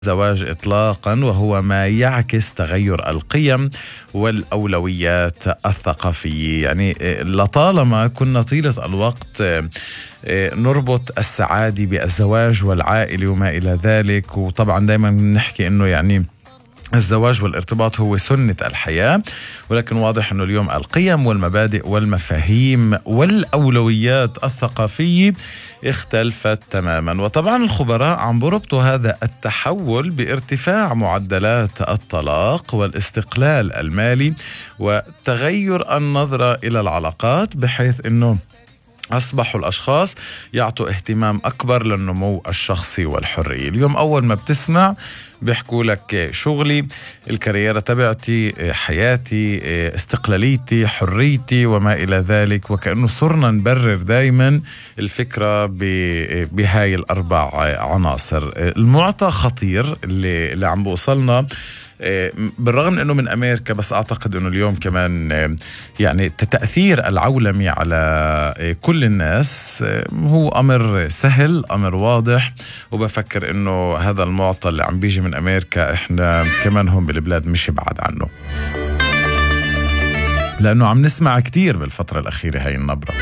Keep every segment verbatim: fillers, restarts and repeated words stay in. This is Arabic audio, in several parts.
الزواج إطلاقا، وهو ما يعكس تغير القيم والأولويات الثقافية. يعني لطالما كنا طيلة الوقت نربط السعادة بالزواج والعائلة وما إلى ذلك، وطبعا دايما نحكي إنه يعني الزواج والارتباط هو سنة الحياة، ولكن واضح أنه اليوم القيم والمبادئ والمفاهيم والأولويات الثقافية اختلفت تماما. وطبعا الخبراء عم بربطوا هذا التحول بارتفاع معدلات الطلاق والاستقلال المالي وتغير النظرة إلى العلاقات، بحيث أنه أصبحوا الأشخاص يعطوا اهتمام أكبر للنمو الشخصي والحرية. اليوم أول ما بتسمع بيحكوا لك شغلي، الكاريرة تبعتي، حياتي، استقلاليتي، حريتي وما إلى ذلك، وكأنه صرنا نبرر دايما الفكرة بهاي الأربع عناصر. المعطى خطير اللي, اللي عم بوصلنا، بالرغم أنه من أمريكا، بس أعتقد أنه اليوم كمان يعني تأثير العولمي على كل الناس هو أمر سهل، أمر واضح، وبفكر أنه هذا المعطى اللي عم بيجي من أمريكا إحنا كمان هم بالبلاد مش بعد عنه، لأنه عم نسمع كتير بالفترة الأخيرة هاي النبرة.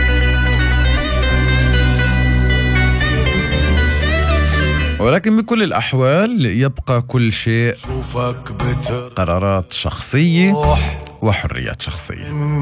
ولكن بكل الأحوال يبقى كل شيء قرارات شخصية وحريات شخصية.